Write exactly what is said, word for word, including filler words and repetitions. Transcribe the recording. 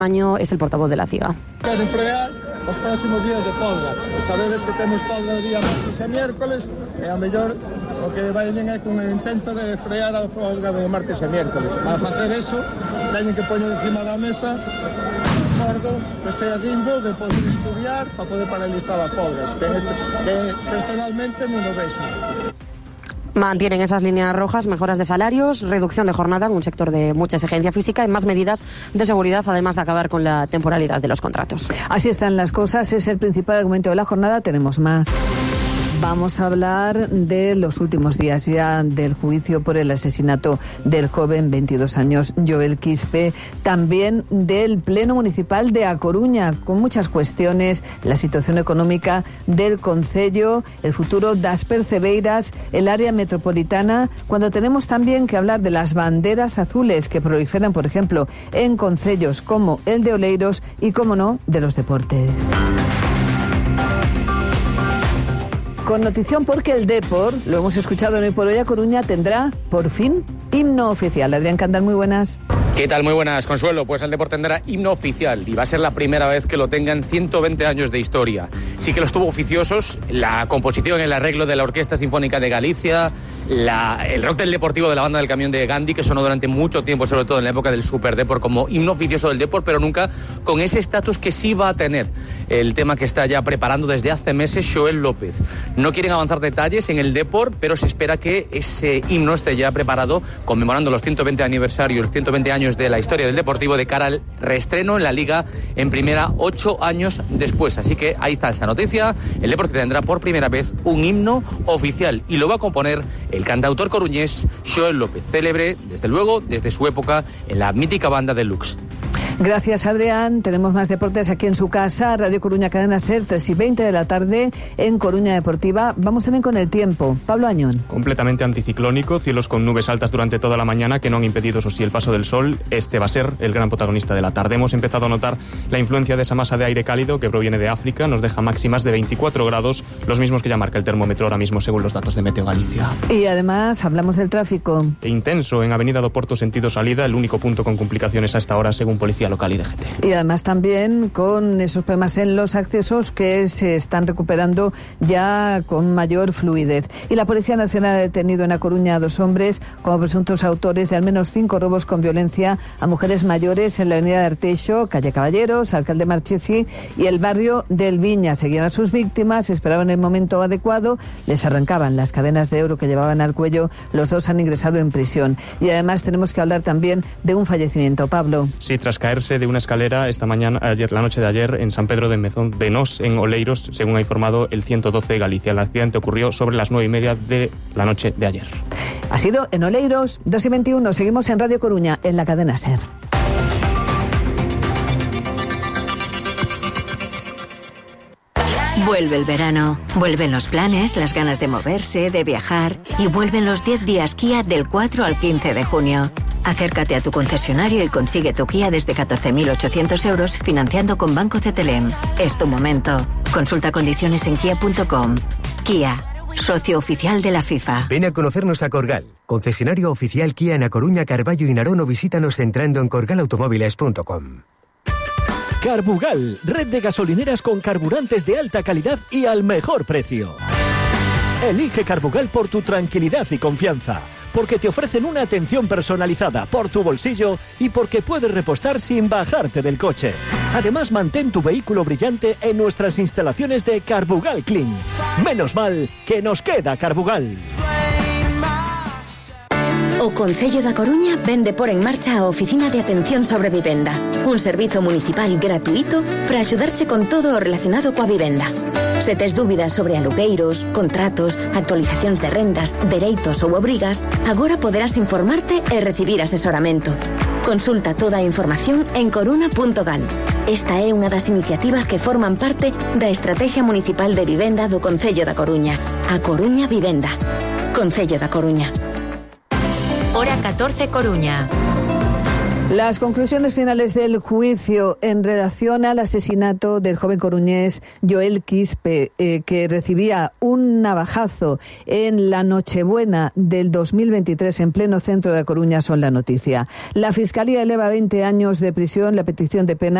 Año es el portavoz de la CIGA. Queren frear os próximos días de folga. Sabedes que temos folga o día martes e miércoles e a mellor o que vayan é cun intento de frear a folga de martes e miércoles. Para facer eso, teñen que poñer encima da mesa un acordo que sea digno de poder estudiar para poder paralizar as folgas, que, este, que personalmente non o vexo. Mantienen esas líneas rojas, mejoras de salarios, reducción de jornada en un sector de mucha exigencia física y más medidas de seguridad, además de acabar con la temporalidad de los contratos. Así están las cosas, es el principal argumento de la jornada. Tenemos más. Vamos a hablar de los últimos días ya del juicio por el asesinato del joven, veintidós años, Joel Quispe. También del Pleno Municipal de A Coruña, con muchas cuestiones, la situación económica del concello, el futuro das Percebeiras, el área metropolitana, cuando tenemos también que hablar de las banderas azules que proliferan, por ejemplo, en concellos como el de Oleiros y, como no, de los deportes. Con notición porque el Depor, lo hemos escuchado en Hoy por Hoy A Coruña, tendrá, por fin, himno oficial. Adrián Candal, muy buenas. ¿Qué tal? Muy buenas, Consuelo. Pues el Depor tendrá himno oficial y va a ser la primera vez que lo tenga en ciento veinte años de historia. Sí que los tuvo oficiosos, la composición, el arreglo de la Orquesta Sinfónica de Galicia, la, el rock del Deportivo de la Banda del Camión de Gandhi, que sonó durante mucho tiempo, sobre todo en la época del Super Depor, como himno oficioso del Depor, pero nunca con ese estatus que sí va a tener el tema que está ya preparando desde hace meses Xoel López. No quieren avanzar detalles en el Depor, pero se espera que ese himno esté ya preparado, conmemorando los ciento veinte aniversarios, los ciento veinte años de la historia del Deportivo, de cara al reestreno en la Liga en primera ocho años después. Así que ahí está esa noticia. El Deportivo tendrá por primera vez un himno oficial y lo va a componer el cantautor coruñés Xoel López, célebre, desde luego, desde su época en la mítica banda de Lux. Gracias, Adrián. Tenemos más deportes aquí en su casa. Radio Coruña, Cadena SER, tres y veinte de la tarde en Coruña Deportiva. Vamos también con el tiempo. Pablo Añón. Completamente anticiclónico, cielos con nubes altas durante toda la mañana que no han impedido, eso sí, el paso del sol. Este va a ser el gran protagonista de la tarde. Hemos empezado a notar la influencia de esa masa de aire cálido que proviene de África. Nos deja máximas de veinticuatro grados, los mismos que ya marca el termómetro ahora mismo según los datos de Meteo Galicia. Y además hablamos del tráfico. E intenso en Avenida do Porto sentido salida, el único punto con complicaciones a esta hora según Policía Local y D G T. Y además también con esos problemas en los accesos que se están recuperando ya con mayor fluidez. Y la Policía Nacional ha detenido en A Coruña a dos hombres como presuntos autores de al menos cinco robos con violencia a mujeres mayores en la avenida de Arteixo, calle Caballeros, Alcalde Marchesi y el barrio del Viña. Seguían a sus víctimas, esperaban el momento adecuado, les arrancaban las cadenas de oro que llevaban al cuello. Los dos han ingresado en prisión. Y además tenemos que hablar también de un fallecimiento. Pablo. Sí, tras caerse de una escalera esta mañana, ayer, la noche de ayer, en San Pedro de Mezón de Nos, en Oleiros, según ha informado el ciento doce de Galicia. El accidente ocurrió sobre las nueve y media de la noche de ayer. Ha sido en Oleiros, dos y veintiuno. Seguimos en Radio Coruña, en la cadena SER. Vuelve el verano, vuelven los planes, las ganas de moverse, de viajar y vuelven los diez días Kia del cuatro al quince de junio. Acércate a tu concesionario y consigue tu Kia desde catorce mil ochocientos euros financiando con Banco Cetelem. Es tu momento. Consulta condiciones en kia punto com. Kia, socio oficial de la FIFA. Ven a conocernos a Corgal, concesionario oficial Kia en A Coruña, Carballo y Narón, o visítanos entrando en corgal automóviles punto com. Carbugal, red de gasolineras con carburantes de alta calidad y al mejor precio. Elige Carbugal por tu tranquilidad y confianza, porque te ofrecen una atención personalizada por tu bolsillo y porque puedes repostar sin bajarte del coche. Además, mantén tu vehículo brillante en nuestras instalaciones de Carbugal Clean. Menos mal que nos queda Carbugal. O Concello da Coruña vende por en marcha a Oficina de Atención sobre Vivenda, un servizo municipal gratuito para ayudarche con todo o relacionado coa vivenda. Se tes dúbidas sobre alugueiros, contratos, actualizacións de rendas, dereitos ou obrigas, agora poderás informarte e recibir asesoramento. Consulta toda a información en coruna punto gal. Esta é unha das iniciativas que forman parte da Estrategia Municipal de Vivenda do Concello da Coruña. A Coruña Vivenda. Concello da Coruña. Hora catorce Coruña. Las conclusiones finales del juicio en relación al asesinato del joven coruñés Joel Quispe, eh, que recibía un navajazo en la Nochebuena del dos mil veintitrés en pleno centro de Coruña, son la noticia. La Fiscalía eleva a veinte años de prisión la petición de pena